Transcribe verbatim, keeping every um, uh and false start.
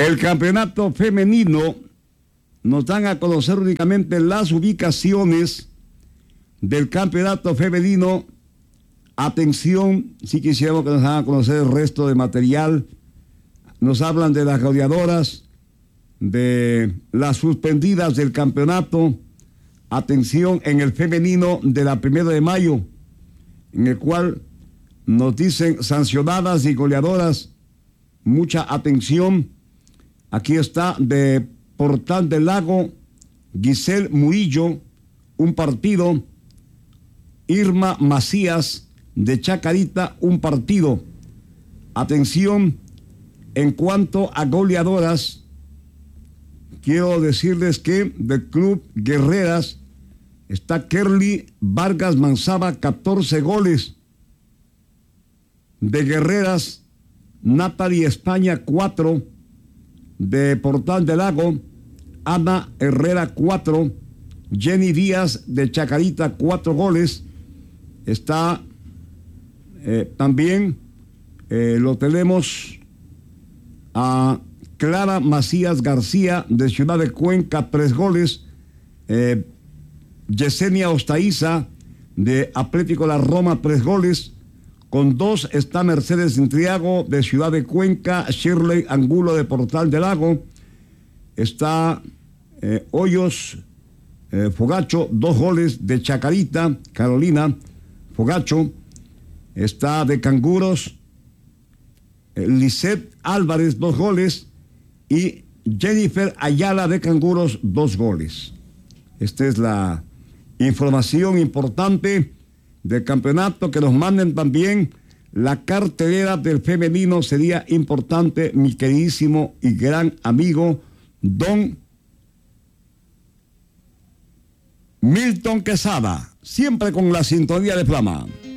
El campeonato femenino nos dan a conocer únicamente las ubicaciones del campeonato femenino. Atención, si quisiéramos que nos hagan conocer el resto de material. Nos hablan de las goleadoras, de las suspendidas del campeonato. Atención, en el femenino de la primera de mayo, en el cual nos dicen sancionadas y goleadoras. Mucha atención. Aquí está de Portal del Lago, Giselle Murillo, un partido. Irma Macías, de Chacarita, un partido. Atención, en cuanto a goleadoras, quiero decirles que del Club Guerreras está Kerly Vargas Manzaba, catorce goles. De Guerreras, Natalie España, cuatro. De Portal del Lago, Ana Herrera, cuatro. Jenny Díaz, de Chacarita, cuatro goles. Está eh, también, eh, lo tenemos a Clara Macías García, de Ciudad de Cuenca, tres goles. Eh, Yesenia Ostaiza, de Atlético La Roma, tres goles. Con dos está Mercedes Intriago, de Ciudad de Cuenca. Shirley Angulo, de Portal del Lago. Está eh, Hoyos eh, Fogacho, dos goles, de Chacarita, Carolina Fogacho. Está de Canguros eh, Lisette Álvarez, dos goles. Y Jennifer Ayala, de Canguros, dos goles. Esta es la información importante del campeonato. Que nos manden también la cartelera del femenino, sería importante, mi queridísimo y gran amigo don Milton Quesada, siempre con la sintonía de Flama.